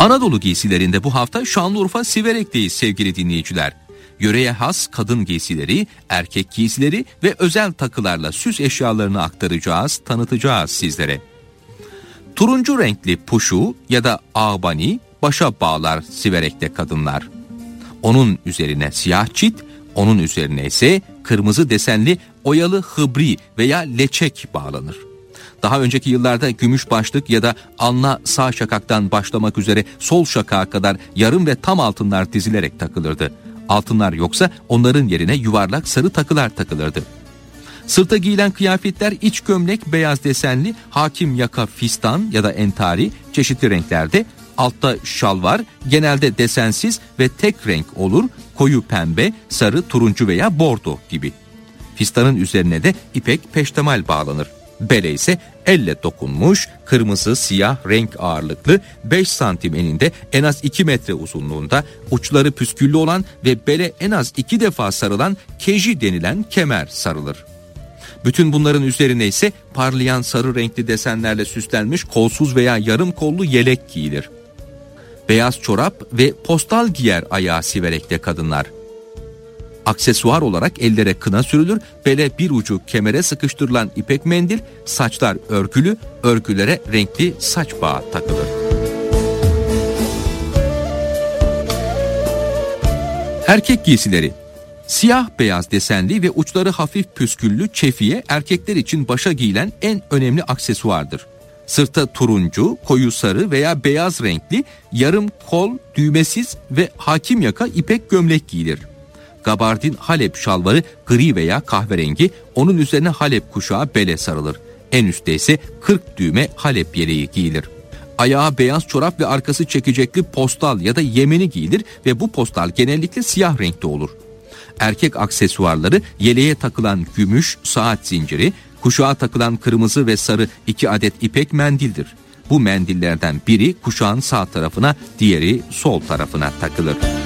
Anadolu giysilerinde bu hafta Şanlıurfa Siverek'teyiz sevgili dinleyiciler. Yöreye has kadın giysileri, erkek giysileri ve özel takılarla süs eşyalarını aktaracağız, tanıtacağız sizlere. Turuncu renkli puşu ya da ağbani başa bağlar Siverek'te kadınlar. Onun üzerine siyah çit, onun üzerine ise kırmızı desenli oyalı hıbri veya leçek bağlanır. Daha önceki yıllarda gümüş başlık ya da alna sağ şakaktan başlamak üzere sol şakağa kadar yarım ve tam altınlar dizilerek takılırdı. Altınlar yoksa onların yerine yuvarlak sarı takılar takılırdı. Sırta giyilen kıyafetler iç gömlek beyaz desenli, hakim yaka fistan ya da entari çeşitli renklerde, altta şalvar genelde desensiz ve tek renk olur, koyu pembe, sarı, turuncu veya bordo gibi. Fistanın üzerine de ipek peştemal bağlanır. Bele ise elle dokunmuş, kırmızı siyah renk ağırlıklı 5 santim eninde en az 2 metre uzunluğunda uçları püsküllü olan ve bele en az 2 defa sarılan keji denilen kemer sarılır. Bütün bunların üzerine ise parlayan sarı renkli desenlerle süslenmiş kolsuz veya yarım kollu yelek giyilir. Beyaz çorap ve postal giyer ayağı Siverek'te kadınlar. Aksesuar olarak ellere kına sürülür, bele bir ucu kemere sıkıştırılan ipek mendil, saçlar örgülü, örgülere renkli saç bağı takılır. Erkek giysileri. Siyah beyaz desenli ve uçları hafif püsküllü çefiye erkekler için başa giyilen en önemli aksesuardır. Sırta turuncu, koyu sarı veya beyaz renkli yarım kol, düğmesiz ve hakim yaka ipek gömlek giyilir. Gabardin Halep şalvarı gri veya kahverengi, onun üzerine Halep kuşağı bele sarılır. En üstte ise 40 düğme Halep yeleği giyilir. Ayağa beyaz çorap ve arkası çekecekli postal ya da yemeni giyilir ve bu postal genellikle siyah renkte olur. Erkek aksesuarları yeleğe takılan gümüş saat zinciri, kuşağa takılan kırmızı ve sarı 2 adet ipek mendildir. Bu mendillerden biri kuşağın sağ tarafına, diğeri sol tarafına takılır.